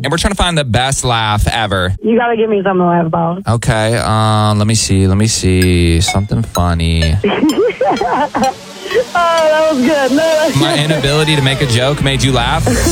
And we're trying to find the best laugh ever. You gotta give me something to laugh about. Okay, let me see. Something funny. Oh, that was good. No, My inability to make a joke made you laugh?